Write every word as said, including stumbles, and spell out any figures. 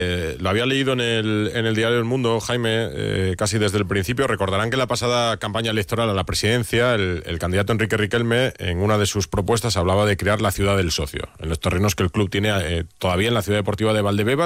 Eh, lo había leído en el, en el diario El Mundo, Jaime, eh, casi desde el principio. Recordarán que en la pasada campaña electoral a la presidencia, el, el candidato Enrique Riquelme, en una de sus propuestas, hablaba de crear la ciudad del socio, en los terrenos que el club tiene eh, todavía en la ciudad deportiva de Valdebebas.